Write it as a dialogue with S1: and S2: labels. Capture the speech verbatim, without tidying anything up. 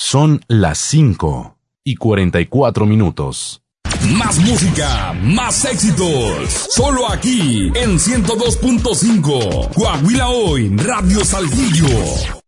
S1: Son las cinco y cuarenta y cuatro minutos.
S2: Más música, más éxitos. Solo aquí en ciento dos punto cinco. Coahuila Hoy, Radio Saltillo.